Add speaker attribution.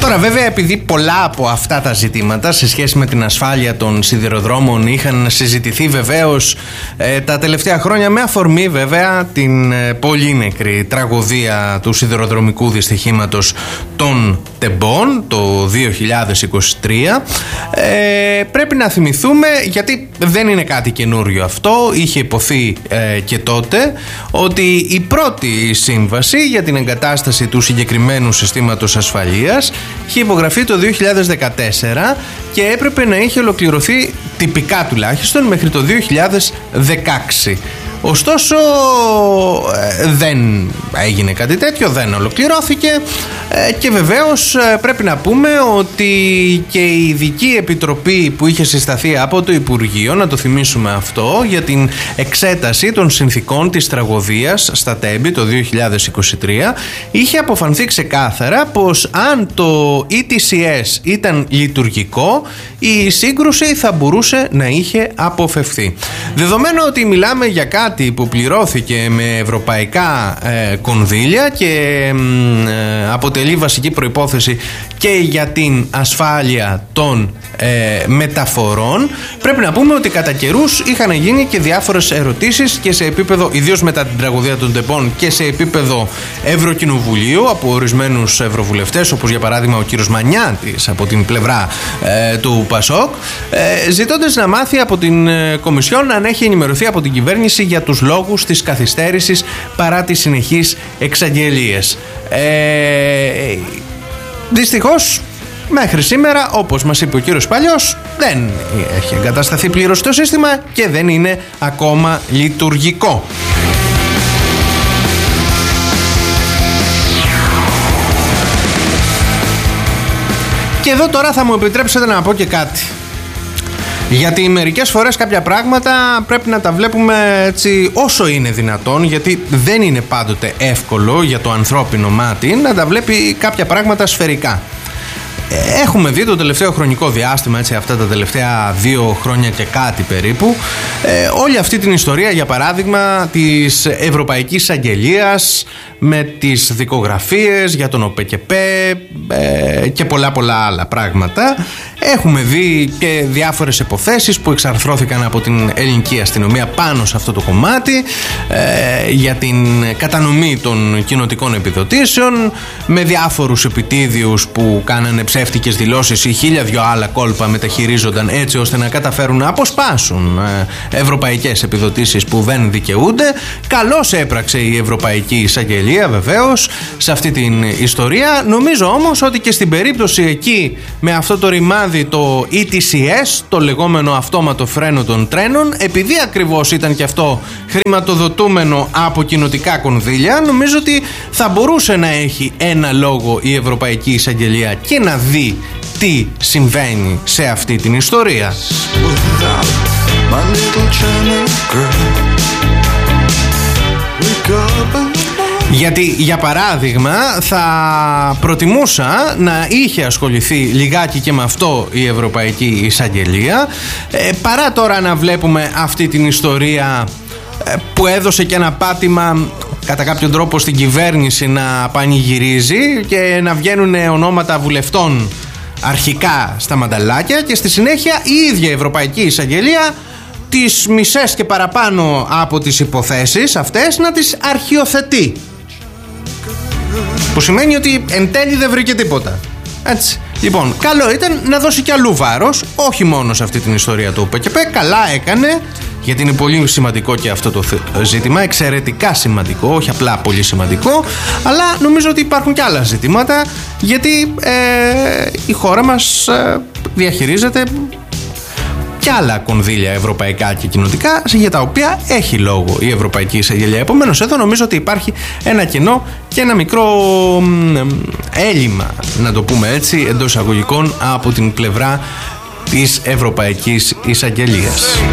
Speaker 1: Τώρα βέβαια, επειδή πολλά από αυτά τα ζητήματα σε σχέση με την ασφάλεια των σιδηροδρόμων είχαν συζητηθεί βεβαίως τα τελευταία χρόνια, με αφορμή βέβαια την πολύ νεκρή τραγωδία του σιδηροδρομικού δυστυχήματος των Τεμπών το 2023, πρέπει να θυμηθούμε, γιατί δεν είναι κάτι καινούριο αυτό, είχε υποθεί και τότε, ότι η πρώτη σύμβαση για την εγκατάσταση του συγκεκριμένου συστήματος ασφαλείας είχε υπογραφεί το 2014 και έπρεπε να είχε ολοκληρωθεί τυπικά τουλάχιστον μέχρι το 2016. Ωστόσο δεν έγινε κάτι τέτοιο, δεν ολοκληρώθηκε και βεβαίως πρέπει να πούμε ότι και η ειδική επιτροπή που είχε συσταθεί από το Υπουργείο, να το θυμίσουμε αυτό, για την εξέταση των συνθηκών της τραγωδίας στα Τέμπη το 2023, είχε αποφανθεί ξεκάθαρα πως αν το ETCS ήταν λειτουργικό, η σύγκρουση θα μπορούσε να είχε αποφευθεί. Δεδομένου ότι μιλάμε για κάτι που πληρώθηκε με ευρωπαϊκά κονδύλια και αποτελεί βασική προϋπόθεση και για την ασφάλεια των μεταφορών, πρέπει να πούμε ότι κατά καιρούς είχαν γίνει και διάφορες ερωτήσεις και σε επίπεδο, ιδίως μετά την τραγωδία των Τεμπών, και σε επίπεδο Ευρωκοινοβουλίου από ορισμένους ευρωβουλευτές, όπως για παράδειγμα ο κύριος Μανιάτης από την πλευρά του ΠΑΣΟΚ, ζητώντας να μάθει από την Κομισιόν αν έχει ενημερωθεί από την κυβέρνηση για τους λόγους της καθυστέρησης παρά τις συνεχείς εξαγγελίες. Δυστυχώς μέχρι σήμερα, όπως μας είπε ο κύριος Παλιός, δεν έχει εγκατασταθεί πλήρως το σύστημα και δεν είναι ακόμα λειτουργικό. Και εδώ τώρα θα μου επιτρέψετε να πω και κάτι. Γιατί μερικές φορές κάποια πράγματα πρέπει να τα βλέπουμε έτσι όσο είναι δυνατόν, γιατί δεν είναι πάντοτε εύκολο για το ανθρώπινο μάτι να τα βλέπει κάποια πράγματα σφαιρικά. Έχουμε δει το τελευταίο χρονικό διάστημα, έτσι, αυτά τα τελευταία 2 χρόνια και κάτι περίπου, όλη αυτή την ιστορία, για παράδειγμα της Ευρωπαϊκής Αγγελίας με τις δικογραφίες για τον ΟΠΕΚΕΠΕ και πολλά άλλα πράγματα. Έχουμε δει και διάφορες υποθέσεις που εξαρθρώθηκαν από την ελληνική αστυνομία πάνω σε αυτό το κομμάτι για την κατανομή των κοινοτικών επιδοτήσεων, με διάφορους επιτίδιους που κάνανε ψεύτικες δηλώσεις ή 1002 άλλα κόλπα μεταχειρίζονταν έτσι ώστε να καταφέρουν να αποσπάσουν ευρωπαϊκές επιδοτήσεις που δεν δικαιούνται. Καλώς έπραξε η Ευρωπαϊκή Εισαγγελία βεβαίως σε αυτή την ιστορία. Νομίζω όμως ότι και στην περίπτωση εκεί με αυτό το ρημάδι, το ETCS, το λεγόμενο αυτόματο φρένο των τρένων, επειδή ακριβώς ήταν και αυτό χρηματοδοτούμενο από κοινοτικά κονδύλια, νομίζω ότι θα μπορούσε να έχει ένα λόγο η Ευρωπαϊκή Εισαγγελία και να δει τι συμβαίνει σε αυτή την ιστορία. Γιατί για παράδειγμα θα προτιμούσα να είχε ασχοληθεί λιγάκι και με αυτό η Ευρωπαϊκή Εισαγγελία, παρά τώρα να βλέπουμε αυτή την ιστορία που έδωσε και ένα πάτημα κατά κάποιον τρόπο στην κυβέρνηση να πανηγυρίζει και να βγαίνουν ονόματα βουλευτών αρχικά στα μανταλάκια και στη συνέχεια η ίδια η Ευρωπαϊκή Εισαγγελία τις μισές και παραπάνω από τις υποθέσεις αυτές να τις αρχιοθετεί, που σημαίνει ότι εν τέλει δεν βρήκε τίποτα. Έτσι. Λοιπόν, καλό ήταν να δώσει κι αλλού βάρος, όχι μόνο σε αυτή την ιστορία του ΟΠΕΚΕΠΕ. Καλά έκανε, γιατί είναι πολύ σημαντικό και αυτό το ζήτημα, εξαιρετικά σημαντικό, όχι απλά πολύ σημαντικό, αλλά νομίζω ότι υπάρχουν και άλλα ζητήματα, γιατί η χώρα μας διαχειρίζεται και άλλα κονδύλια ευρωπαϊκά και κοινοτικά, για τα οποία έχει λόγο η Ευρωπαϊκή Εισαγγελία. Επομένως εδώ νομίζω ότι υπάρχει ένα κενό και ένα μικρό έλλειμμα, να το πούμε έτσι, εντός εισαγωγικών, από την πλευρά της Ευρωπαϊκής Εισαγγελίας.